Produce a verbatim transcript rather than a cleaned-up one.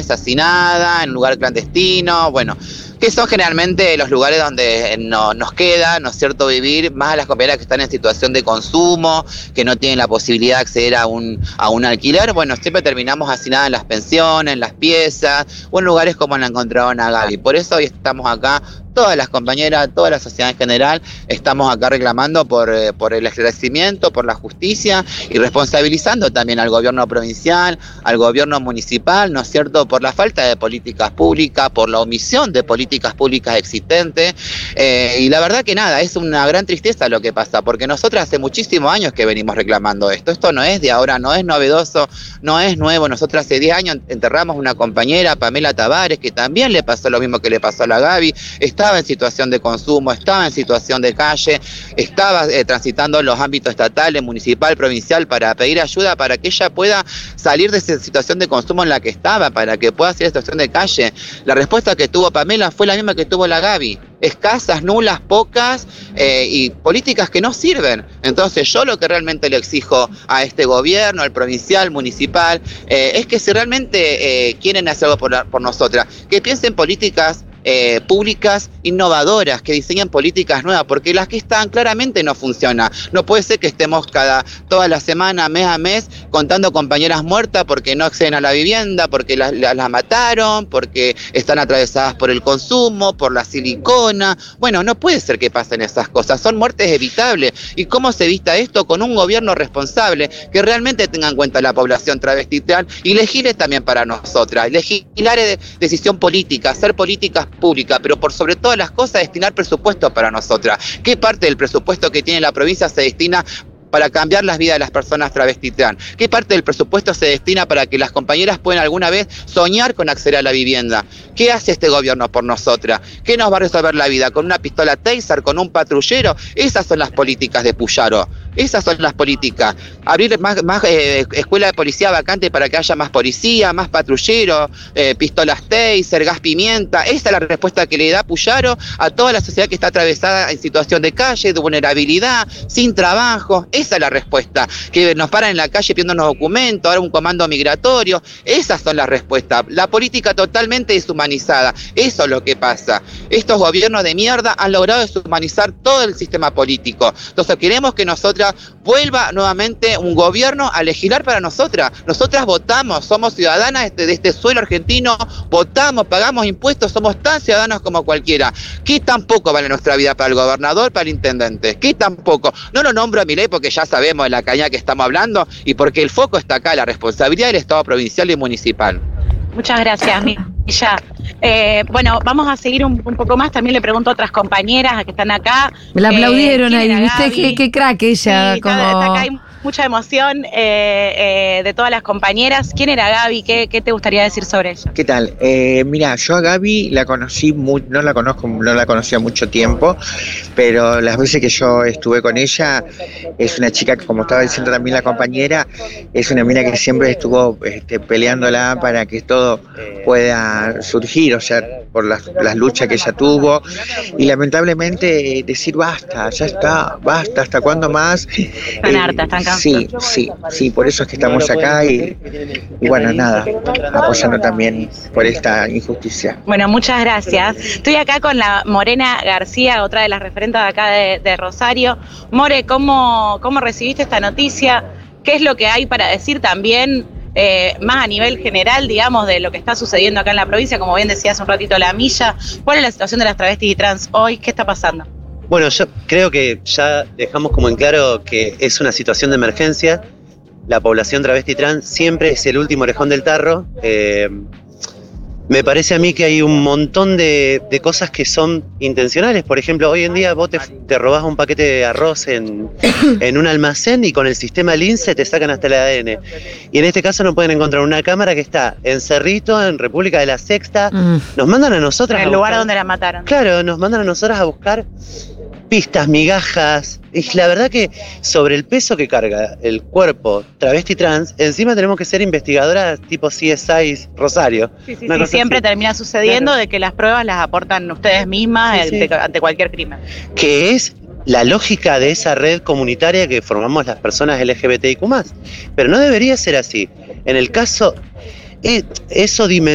asesinada en un lugar clandestino, bueno, que son generalmente los lugares donde no, nos queda, ¿no es cierto?, vivir, más a las compañeras que están en situación de consumo, que no tienen la posibilidad de acceder a un, a un alquiler. Bueno, siempre terminamos hacinadas en las pensiones, en las piezas, o en lugares como la encontraron a Gaby. Por eso hoy estamos acá, todas las compañeras, toda la sociedad en general, estamos acá reclamando por, eh, por el esclarecimiento, por la justicia y responsabilizando también al gobierno provincial, al gobierno municipal, ¿no es cierto?, por la falta de políticas públicas, por la omisión de políticas públicas existentes. Eh, y la verdad que nada, es una gran tristeza lo que pasa, porque nosotros hace muchísimos años que venimos reclamando esto. Esto no es de ahora, no es novedoso, no es nuevo. Nosotros hace diez años enterramos una compañera, Pamela Tavares, que también le pasó lo mismo que le pasó a la Gaby. Estaba en situación de consumo, estaba en situación de calle, estaba eh, transitando los ámbitos estatales, municipal, provincial, para pedir ayuda para que ella pueda salir de esa situación de consumo en la que estaba, para que pueda salir de situación de calle. La respuesta que tuvo Pamela fue la misma que tuvo la Gaby: escasas, nulas, pocas, eh, y políticas que no sirven. Entonces yo lo que realmente le exijo a este gobierno, al provincial, municipal, eh, es que si realmente eh, quieren hacer algo por, por nosotras, que piensen políticas Eh, públicas innovadoras, que diseñen políticas nuevas, porque las que están claramente no funcionan. No puede ser que estemos cada toda la semana, mes a mes, contando compañeras muertas porque no acceden a la vivienda, porque las, las, las mataron, porque están atravesadas por el consumo, por la silicona. Bueno, no puede ser que pasen esas cosas, son muertes evitables. ¿Y cómo se evita esto? Con un gobierno responsable, que realmente tenga en cuenta la población travesti trans y legisle también para nosotras. Legislar es de decisión política, hacer políticas pública, pero por sobre todas las cosas destinar presupuesto para nosotras. ¿Qué parte del presupuesto que tiene la provincia se destina para cambiar las vidas de las personas travesti trans? ¿Qué parte del presupuesto se destina para que las compañeras puedan alguna vez soñar con acceder a la vivienda? ¿Qué hace este gobierno por nosotras? ¿Qué nos va a resolver la vida? ¿Con una pistola Taser? ¿Con un patrullero? Esas son las políticas de Puyaro. Esas son las políticas. Abrir más, más eh, escuela de policía vacante para que haya más policía, más patrulleros, eh, pistolas Taser, gas pimienta. Esa es la respuesta que le da Puyaro a toda la sociedad que está atravesada en situación de calle, de vulnerabilidad, sin trabajo. Esa es la respuesta. Que nos paran en la calle pidiendo unos documentos, ahora un comando migratorio. Esas son las respuestas. La política totalmente deshumanizada. Eso es lo que pasa. Estos gobiernos de mierda han logrado deshumanizar todo el sistema político. Entonces queremos que nosotros vuelva nuevamente un gobierno a legislar para nosotras. Nosotras votamos, somos ciudadanas de este, de este suelo argentino, votamos, pagamos impuestos, somos tan ciudadanos como cualquiera. ¿Qué tan poco vale nuestra vida para el gobernador, para el intendente? ¿Qué tan poco? No lo nombro a Milei porque ya sabemos de la caña que estamos hablando y porque el foco está acá, la responsabilidad del Estado provincial y municipal. Muchas gracias, Milla. Eh, bueno, vamos a seguir un, un poco más. También le pregunto a otras compañeras que están acá. Me la aplaudieron eh, ahí, ¿viste? Qué, qué crack ella. Sí, como... está, está acá hay mucha emoción eh, eh, de todas las compañeras. ¿Quién era Gaby? ¿Qué, qué te gustaría decir sobre ella? ¿Qué tal? Eh, mira, yo a Gaby la conocí, muy, no la conozco, no la conocía mucho tiempo, pero las veces que yo estuve con ella, es una chica que, como estaba diciendo también la compañera, es una mina que siempre estuvo este, peleándola para que todo pueda surgir, o sea, por las, las luchas que ella tuvo, y lamentablemente decir basta, ya está, basta, ¿hasta cuándo más? Están eh, hartas, están cansadas. Sí, sí, sí, por eso es que estamos acá y, y bueno, nada, apoyando también por esta injusticia. Bueno, muchas gracias. Estoy acá con la Morena García, otra de las referentes de acá de, de Rosario. More, ¿cómo, ¿cómo recibiste esta noticia? ¿Qué es lo que hay para decir también, eh, más a nivel general, digamos, de lo que está sucediendo acá en la provincia? Como bien decía hace un ratito la Milla, ¿cuál es la situación de las travestis y trans hoy? ¿Qué está pasando? Bueno, yo creo que ya dejamos como en claro que es una situación de emergencia. La población travesti trans siempre es el último orejón del tarro. Eh, me parece a mí que hay un montón de, de cosas que son intencionales. Por ejemplo, hoy en día vos te, te robás un paquete de arroz en, en un almacén y con el sistema Lince te sacan hasta el A D N. Y en este caso no pueden encontrar una cámara que está en Cerrito, en República de la Sexta. Mm. Nos mandan a nosotras en el a lugar buscar, donde la mataron. Claro, nos mandan a nosotras a buscar pistas, migajas. Y la verdad que sobre el peso que carga el cuerpo travesti trans, encima tenemos que ser investigadoras tipo C S I Rosario. Sí, sí, sí, siempre así termina sucediendo, claro, de que las pruebas las aportan ustedes mismas, sí, ante, sí, ante cualquier crimen. Que es la lógica de esa red comunitaria que formamos las personas L G B T I Q más. Pero no debería ser así. En el caso, eso dimensiona